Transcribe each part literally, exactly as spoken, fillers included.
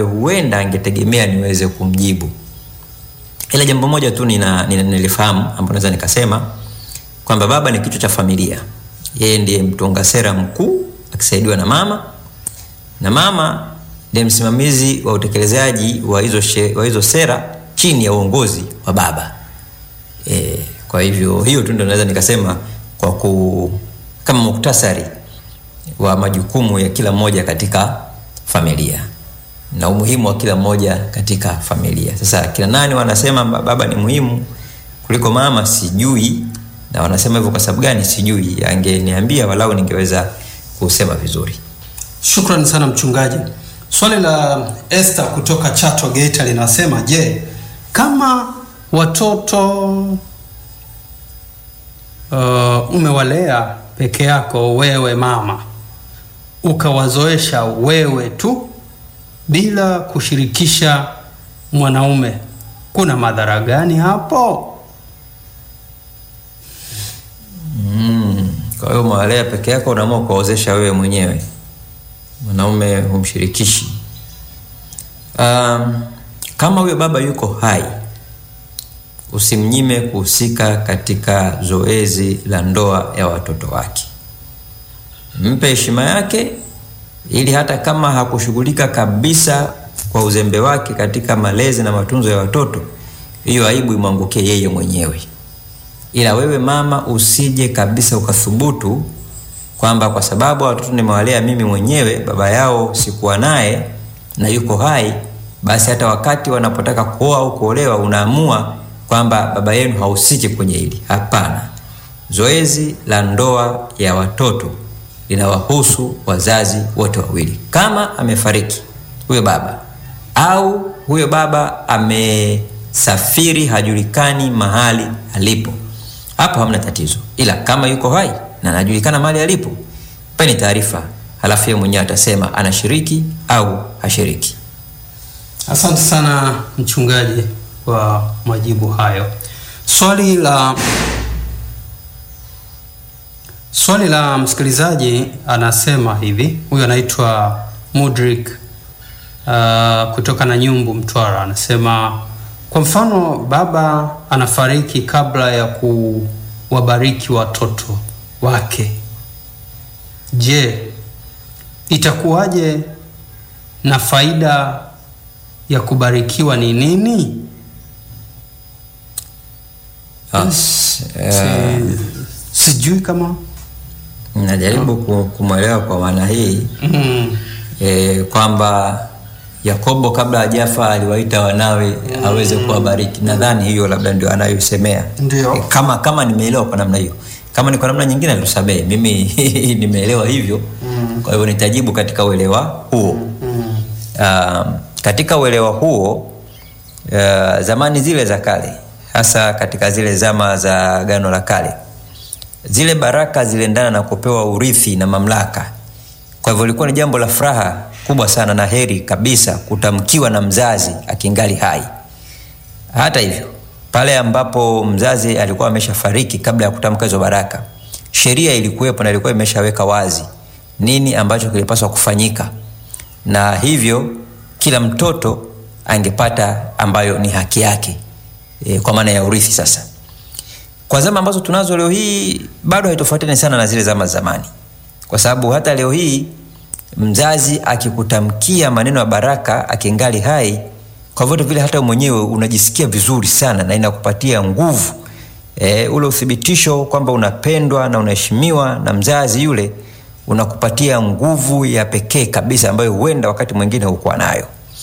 huenda angetegemea niweze kumjibu. Ila jambo moja tu nina, nina nilifahamu ambapo naweza nikasema kwamba baba ni kichwa cha familia. Yeye ndiye mtunga sera mkuu akisaidiwa na mama, na mama ndiye msimamizi wa utekelezaji wa hizo wa hizo sera chini ya uongozi wa baba. E, kwa hivyo hiyo tu ndio naweza nikasema kwa ku, kama muktasari wa majukumu ya kila mmoja katika familia na umuhimu wa kila mmoja katika familia. Sasa kila nani wanasema baba ni muhimu kuliko mama sijui, na wanasema hivyo kwa sababu gani sijui. Angeniambia walau ningeweza kusema vizuri. Shukrani sana mchungaji. Swali la Esther kutoka Chato Geita linasema, je, kama watoto uh, umewalea peke yako wewe mama, ukawazoesha wewe tu bila kushirikisha mwanaume, kuna madhara gani hapo? Mm, kwa hiyo mwalea peke yako unaamua kuwaozesha wewe mwenyewe, mwanaume humshirikishi. Um, kama huyo baba yuko hai, usimnyime kuhusika katika zoezi la ndoa ya watoto wake. Mpe heshima yake, ili hata kama hakushughulika kabisa kwa uzembe wake katika malezi na matunzo ya watoto, hiyo aibu imwangukie yeye mwenyewe. Ila wewe mama usije kabisa ukathubutu kwamba kwa sababu watoto nimewalea mimi mwenyewe, baba yao sikuwa naye na yuko hai, basi hata wakati wanapotaka kuoa au kuolewa unaamua kwamba baba yenu hahusiki kwenye hili. Hapana. Zoezi la ndoa ya watoto linawahusu wazazi wote wawili. Kama amefariki huyo baba au huyo baba amesafiri hajulikani mahali alipo, hapo hamna tatizo. Ila kama yuko hai na anajulikana mahali alipo, peni taarifa, halafu yeye mwenyewe atasema anashiriki au hashiriki. Asante sana mchungaji kwa majibu hayo. Swali la Swali la msikilizaji anasema hivi, huyu anaitwa Mudrik uh, kutoka na Nyumbu Mtwara, anasema kwa mfano baba anafariki kabla ya kuwabariki watoto wake, je, itakuwaje na faida ya kubarikiwa ni nini? As, uh, si, sijui kama najaribu kumwelewa kwa maana hii mm. e, kwamba Yakobo kabla hajafa aliwaita wanawe mm. aweze kuwabariki. Nadhani hiyo labda ndio anayosemea. E, kama kama nimeelewa kwa namna hiyo. Kama ni kwa namna nyingine tusamehe. Mimi nimeelewa hivyo. Mm. Kwa hivyo nitajibu katika uelewa huo. Mm. Uh, katika uelewa huo uh, zamani zile za kale, hasa katika zile zama za Agano la Kale, zile baraka ziliendana na kupewa urithi na mamlaka. Kwa hivyo ilikuwa ni jambo la furaha kubwa sana na heri kabisa kutamkiwa na mzazi akingali hai. Hata hivyo, pale ambapo mzazi alikuwa ameshafariki kabla ya kutamka hizo baraka, sheria ilikuwepo na ilikuwa imeshaweka wazi nini ambacho kilipaswa kufanyika. Na hivyo kila mtoto angepata ambayo ni haki yake, e, kwa maana ya urithi. Sasa kwa zama ambazo tunazo leo hii bado haitofautiani sana na zile zama zamani, kwa sababu hata leo hii mzazi akikutamkia maneno ya baraka akingali hai, kwa vote vile hata mwenyewe unajisikia vizuri sana na inakupatia nguvu, e, ule uthibitisho kwamba unapendwa na unaheshimiwa na mzazi yule unakupatia nguvu ya pekee kabisa ambayo huenda wakati mwingine hukuwa nayo.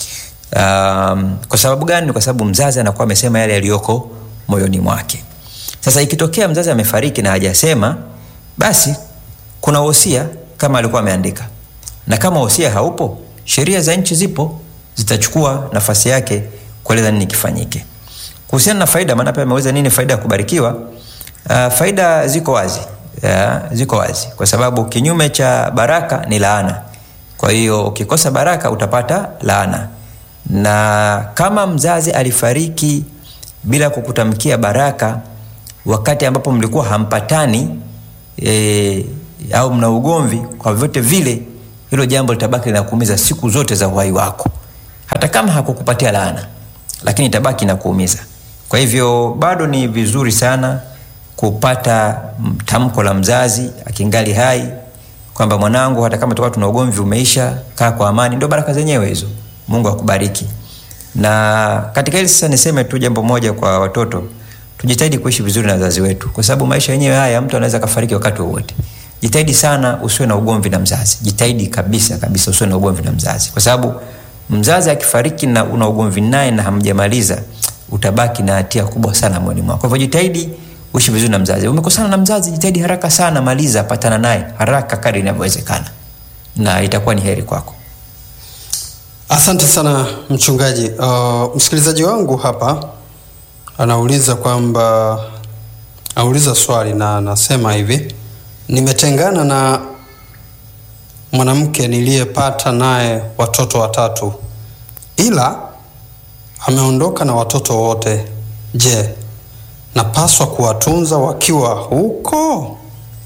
Um, kwa sababu gani? Kwa sababu mzazi anakuwa amesema yale yaliyoko moyoni mwake. Sasa ikitokea mzazi amefariki na hajasema, basi kuna wosia kama alikuwa ameandika. Na kama wosia haupo, sheria za nchi zipo, zitachukua nafasi yake kueleza nini kifanyike. Kuhusiana na faida, maana pia ameweza nini faida ya kubarikiwa? Uh, faida ziko wazi. Yeah, ziko wazi. Kwa sababu kinyume cha baraka ni laana. Kwa hiyo ukikosa baraka utapata laana. Na kama mzazi alifariki bila kukutamkia baraka wakati ambapo mlikuwa hampatani, e, au mna ugomvi, kwa vyote vile hilo jambo litabaki linakuumiza siku zote za uhai wako. hata kama hakukupatia laana, lakini itabaki na kuumiza. Kwa hivyo bado ni vizuri sana kupata tamko la mzazi akingali hai kwamba mwanangu, hata kama tukao tuna ugomvi umeisha, kaa kwa amani. Ndio baraka zenyewe hizo. Mungu akubariki. Na katika hili sasa niseme tu jambo moja kwa watoto, tujitahidi kuishi vizuri na wazazi wetu, kwa sababu maisha yenyewe haya mtu anaweza kufariki wakati wowote. Jitahidi sana usiwe na ugomvi na mzazi. Jitahidi kabisa kabisa usiwe na ugomvi na mzazi, kwa sababu mzazi akifariki na una ugomvi naye na hamjamaliza, utabaki na hatia kubwa sana moyoni mwako. Kwa hivyo jitahidi uishi vizuri na mzazi. Umekosana na mzazi, jitahidi haraka sana maliza, patana naye haraka kadri inavyowezekana, na itakuwa ni heri kwako. Asante sana mchungaji. Uh, msikilizaji wangu hapa anauliza kwamba auliza swali na anasema hivi: nimetengana na mwanamke niliyepata naye watoto watatu, ila ameondoka na watoto wote. Je, napaswa kuwatunza wakiwa huko?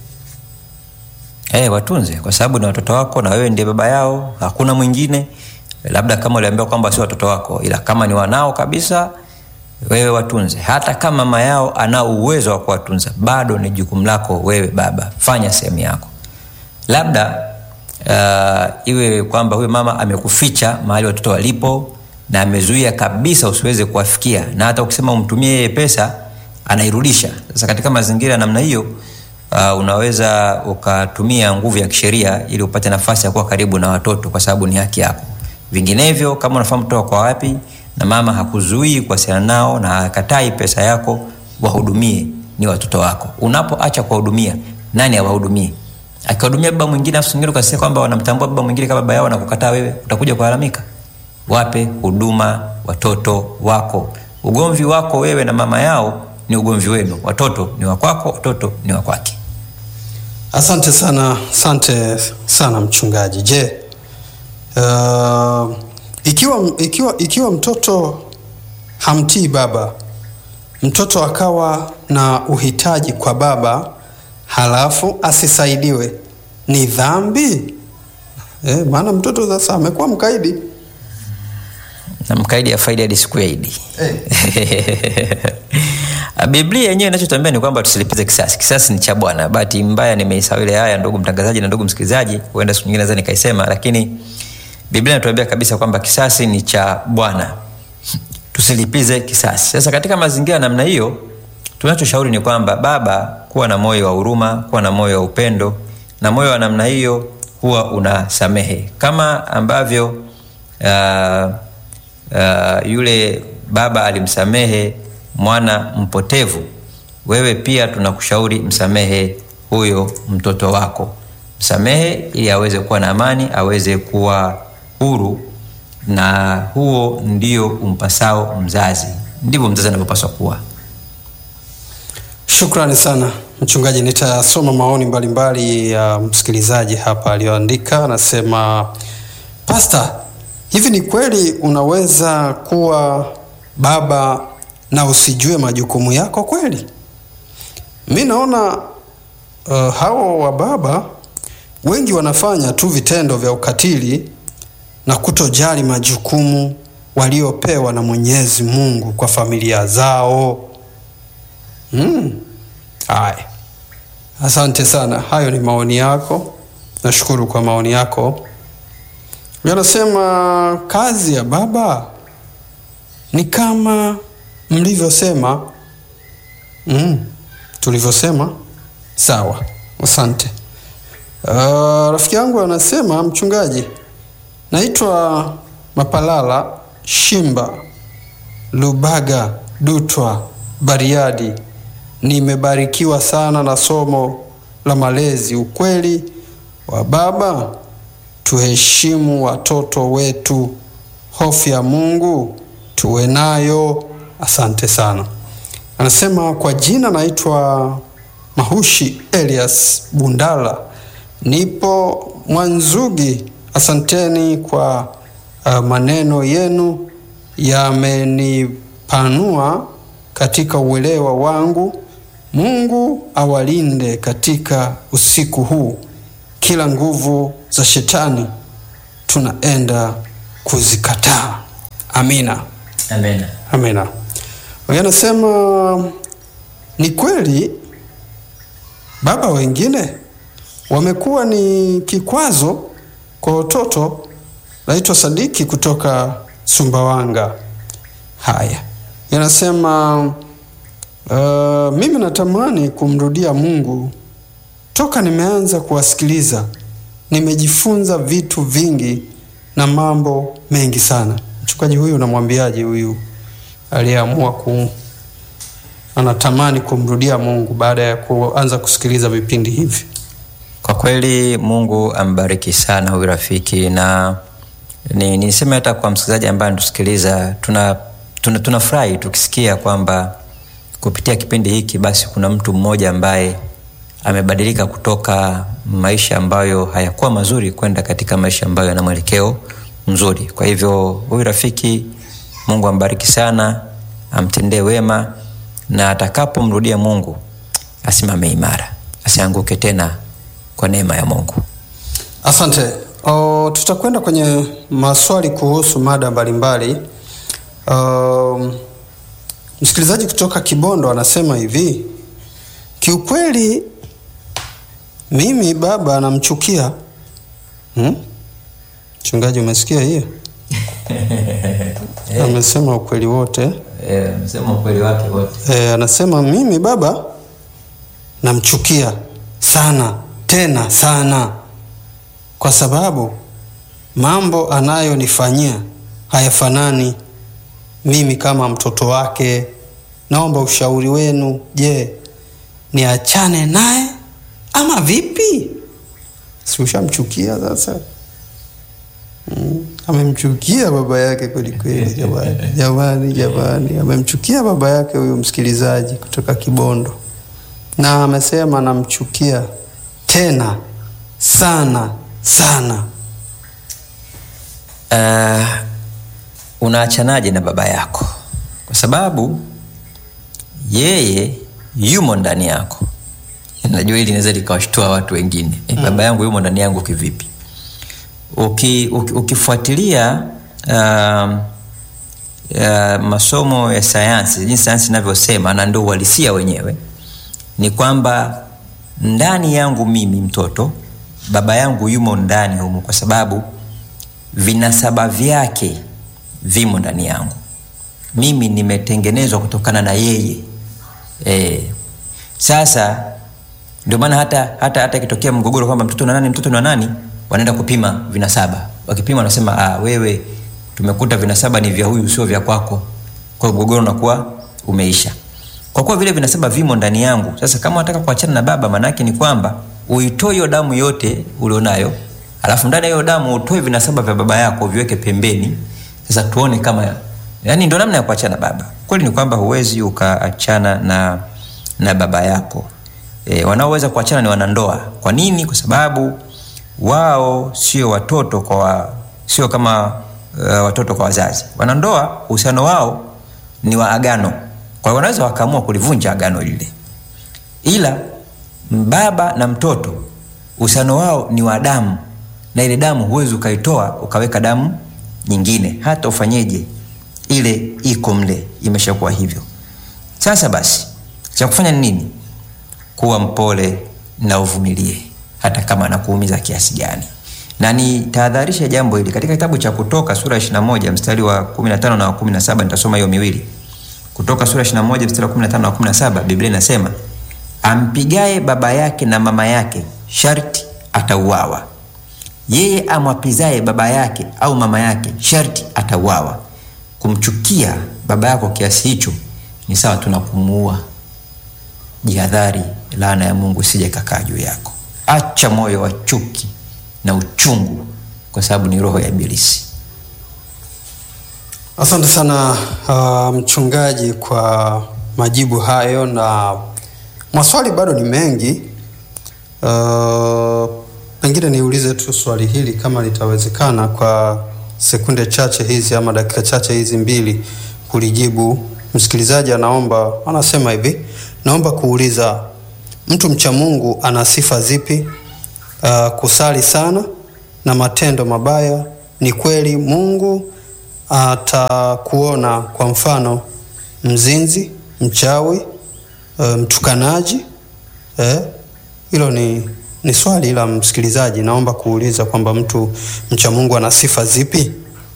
Eh, watunze, kwa sababu ni watoto wako na wewe ndiye baba yao, hakuna mwingine. Labda kama uliambiwa kwamba si watoto wako, ila kama ni wanao kabisa, wewe watunze. Hata kama mama yao ana uwezo wa kuwatunza, bado ni jukumu lako wewe baba. Fanya sehemu yako. Labda uh, iwe kwamba huyo mama amekuficha mahali watoto walipo na amezuia kabisa usiweze kuwafikia, na hata ukisema umtumie yeye pesa anairudisha. Sasa katika mazingira namna hiyo, uh, unaweza ukatumia nguvu ya kisheria ili upate nafasi ya kuwa karibu na watoto, kwa sababu ni haki yako. Vinginevyo, kama unafahamu kutoka kwa wapi na mama hakuzuii kuwasiliana nao na hakatai pesa yako, wahudumie, ni watoto wako. Unapoacha kuwahudumia, nani awahudumie? Akiwahudumia baba mwingine afu singine ukasema kwamba wanamtambua baba mwingine kama baba yao na kukataa wewe, utakuja kulalamika. Wape huduma watoto wako. Ugomvi wako wewe na mama yao ni ugomvi wenu. Watoto ni wakwako, watoto ni wakwake. Asante sana, asante sana mchungaji. Je, uh, ikiwa ikiwa ikiwa mtoto hamtii baba, mtoto akawa na uhitaji kwa baba halafu asisaidiwe, ni dhambi? Eh, maana mtoto sasa amekuwa mkaidi. Na mkaidi afaidi hadi siku ya Idi. Eh. Biblia yenyewe inachotuambia ni kwamba tusilipize kisasi. Kisasi ni cha Bwana. Bahati mbaya nimeisahau ile haya, ndugu mtangazaji na ndugu msikilizaji, huenda siku nyingine naweza nikaisema, lakini Biblia inatuambia kabisa kwamba kisasi ni cha Bwana. Tusilipize kisasi. Sasa katika mazingira namna hiyo, tunachoshauri ni kwamba baba, kuwa na moyo wa huruma, kuwa na moyo wa upendo, na moyo wa namna hiyo huwa unasamehe. Kama ambavyo uh, uh, yule baba alimsamehe mwana mpotevu, wewe pia tunakushauri msamehe huyo mtoto wako. Msamehe ili aweze kuwa na amani, aweze kuwa huru, na huo ndio umpasao mzazi. Ndivyo mzazi anapaswa kuwa. Shukrani sana mchungaji. Nitasoma maoni mbalimbali ya uh, msikilizaji hapa aliyoandika. Anasema, Pastor, hivi ni kweli unaweza kuwa baba na usijue majukumu yako kweli? Mimi naona uh, hao wa baba wengi wanafanya tu vitendo vya ukatili na kutojali majukumu waliopewa na Mwenyezi Mungu kwa familia zao. Hmm. Hai. Asante sana. Hayo ni maoni yako. Nashukuru kwa maoni yako. Yanasema kazi ya baba ni kama mlivyosema. Mm. Tulivyosema. Sawa. Asante. Uh, rafiki yangu anasema, mchungaji, naitwa Mapalala Shimba Lubaga Dutwa Bariadi. Nimebarikiwa sana na somo la malezi. Ukweli wa baba, tuheshimu watoto wetu, hofu ya Mungu tuwe nayo. Asante sana. Anasema, kwa jina naitwa Mahushi Elias Bundala, nipo Mwanzugi. Asanteni kwa uh, maneno yenu, yamenipanua katika uelewa wangu. Mungu awalinde katika usiku huu. Kila nguvu za shetani tunaenda kuzikataa. Amina. Amina. Amina. Huyu anasema ni kweli baba wengine wamekuwa ni kikwazo kwa watoto. Naitwa Sadiki kutoka Sumbawanga. Haya. Yanasema uh, mimi natamani kumrudia Mungu. Toka nimeanza kuwasikiliza, nimejifunza vitu vingi na mambo mengi sana. Mchungaji huyu unamwambiaje huyu aliyeamua ku anatamani kumrudia Mungu baada ya kuanza kusikiliza vipindi hivi? Kwa kweli Mungu ambariki sana huyu rafiki, na ni niseme hata kwa msikilizaji ambaye anatusikiliza, tuna tuna tunafurahi tukisikia kwamba kupitia kipindi hiki basi kuna mtu mmoja ambaye amebadilika kutoka maisha ambayo hayakuwa mazuri kwenda katika maisha ambayo yana mwelekeo mzuri. Kwa hivyo huyu rafiki, Mungu ambariki sana, amtendee wema, na atakapomrudia Mungu asimame imara, asianguke tena kwa neema ya Mungu. Asante. O, tutakwenda kwenye maswali kuhusu mada mbalimbali. Um, msikilizaji kutoka Kibondo anasema hivi: kiukweli mimi baba anamchukia. Hmm? Mchungaji umesikia hiyo? Eh. Amesema ukweli wote. Eh, amesema ukweli wake wote. Eh, anasema mimi baba namchukia sana, tena sana, kwa sababu mambo anayonifanyia hayafanani. Mimi kama mtoto wake naomba ushauri wenu. Je, niachane naye ama vipi? Si ushamchukia sasa? Mm, amemchukia baba yake kweli kweli jamani. Jamani jamani, amemchukia baba yake huyu msikilizaji kutoka Kibondo. Na amesema anamchukia tena sana sana. Uh, unaachanaje na baba yako? Kwa sababu yeye yumo ndani yako. Najua hili linaweza likawashtua watu wengine. E, baba yangu yumo ndani yangu kivipi? Uki, uki, ukifuatilia uh, uh, masomo ya sayansi, jinsi sayansi inavyosema na ndio uhalisia wenyewe, ni kwamba ndani yangu mimi mtoto, baba yangu yumo ndani humo, kwa sababu vinasaba vyake vimo ndani yangu. Mimi nimetengenezwa kutokana na yeye. E, sasa ndio maana hata hata hata kitokea mgogoro kwamba mtoto na nani mtoto na nani, wanaenda kupima vinasaba. Wakipima wanasema ah, wewe tumekuta vinasaba ni vya huyu sio vya kwako. Kwa hiyo mgogoro unakuwa umeisha. Kwa kuwa vile vinasaba vimo ndani yangu, sasa kama unataka kuachana na baba, maana yake ni kwamba uitoe hiyo damu yote ulionayo, alafu ndani ya hiyo damu utoe vinasaba vya baba yako viweke pembeni. Sasa tuone kama, yani ndio namna ya kuachana na baba. Kweli ni kwamba huwezi ukaachana na na baba yako. E, wanaoweza kuachana ni wanandoa. Kwa nini? Kwa sababu wao sio watoto kwa wa, sio kama uh, watoto kwa wazazi. Wanandoa uhusiano wao ni wa agano. Kwa hiyo wanaweza wakaamua kulivunja agano lile. Ila baba na mtoto uhusiano wao ni wa damu, na ile damu huwezi ukaitoa ukaweka damu nyingine, hata ufanyeje ile iko mle, imeshakuwa hivyo. Sasa basi cha kufanya ni nini? Kuwa mpole na uvumilie hata kama anakuumiza kiasi gani. Na ni tahadharisha jambo hili katika kitabu cha Kutoka sura ishirini na moja mstari wa kumi na tano na wa kumi na saba. Nitasoma hiyo miwili. Kutoka sura ishirini na moja mstari wa kumi na tano na wa kumi na saba, Biblia inasema, ampigaye baba yake na mama yake sharti atauawa. Yeye amwapizaye baba yake au mama yake sharti atauawa. Kumchukia baba yako kiasi hicho ni sawa tu na kumuua. Jihadhari, laana ya Mungu sije kakaa juu yako. Acha moyo wa chuki na uchungu, kwa sababu ni roho ya ibilisi. Asante sana uh, mchungaji kwa majibu hayo, na maswali bado ni mengi. Uh, pengine niulize tu swali hili kama litawezekana kwa sekunde chache hizi ama dakika chache hizi mbili kulijibu. Msikilizaji anaomba, anasema hivi: naomba kuuliza, mtu mcha Mungu ana sifa zipi? Uh, kusali sana na matendo mabaya. Ni kweli Mungu atakuona kwa mfano mzinzi, mchawi, e, mtukanaji? Eh, hilo ni, ni swali la msikilizaji. Naomba kuuliza kwamba mtu mcha Mungu ana sifa zipi?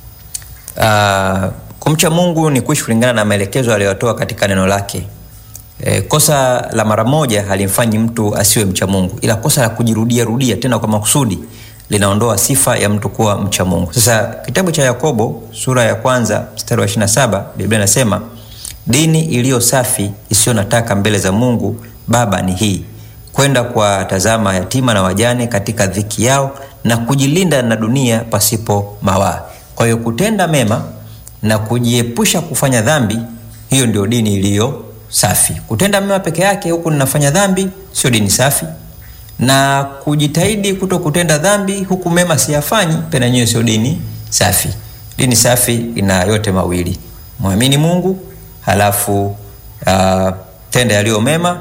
Uh, kumcha Mungu ni kuishi kulingana na maelekezo aliyotoa katika neno lake. E, kosa la mara moja halimfanyi mtu asiwe mcha Mungu, ila kosa la kujirudia rudia tena kwa makusudi linaondoa sifa ya mtu kuwa mcha Mungu. Sasa kitabu cha Yakobo sura ya kwanza mstari wa ishirini na saba Biblia inasema, dini iliyo safi isiyo na taka mbele za Mungu Baba ni hii: kwenda kwa tazama yatima na wajane katika dhiki yao na kujilinda na dunia pasipo mawaa. Kwa hiyo kutenda mema na kujiepusha kufanya dhambi, hiyo ndio dini iliyo safi. Kutenda mema peke yake huku ninafanya dhambi, sio dini safi. Na kujitahidi kuto kutenda dhambi huku mema siyafanyi, pena nyewe sio dini safi. Dini safi ina yote mawili: muamini Mungu, halafu uh, tenda yaliyo mema,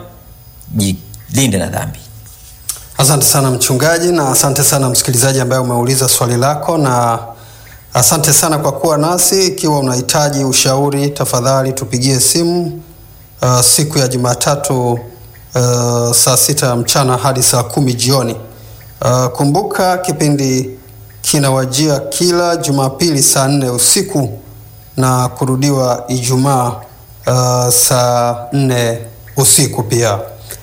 jilinde na dhambi. Asante sana mchungaji, na asante sana msikilizaji ambaye umeuliza swali lako, na asante sana kwa kuwa nasi. Ikiwa unahitaji ushauri, tafadhali tupigie simu uh, siku ya Jumatatu uh, saa sita mchana hadi saa kumi jioni. Uh, kumbuka kipindi kinawajia kila Jumapili saa nne usiku na kurudiwa Ijumaa uh, saa nne usiku pia.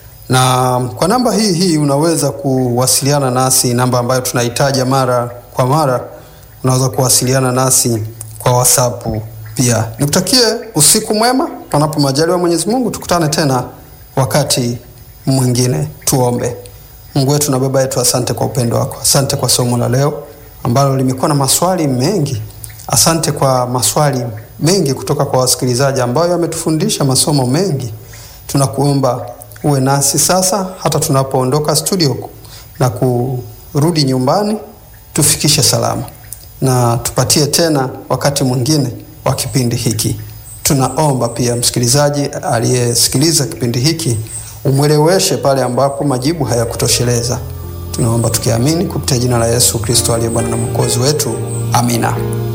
Na kwa namba hii hii unaweza kuwasiliana nasi, namba ambayo tunahitaji mara kwa mara. Unaweza kuwasiliana nasi kwa WhatsApp pia. Nikutakie usiku mwema, panapo majaliwa Mwenyezi Mungu. Tukutane tena wakati mwingine. Tuombe. Mungu wetu na Baba yetu, asante kwa upendo wako. Asante kwa somo la leo ambalo limekuwa na maswali mengi. Asante kwa maswali mengi kutoka kwa wasikilizaji ambayo yametufundisha masomo mengi. Tunakuomba uwe nasi sasa hata tunapoondoka studio na kurudi nyumbani, tufikishe salama, na tupatie tena wakati mwingine wa kipindi hiki. Tunaomba pia msikilizaji aliyesikiliza kipindi hiki umweleweshe pale ambapo majibu hayakutosheleza. Tunaomba tukiamini kupitia jina la Yesu Kristo aliye Bwana na Mwokozi wetu. Amina.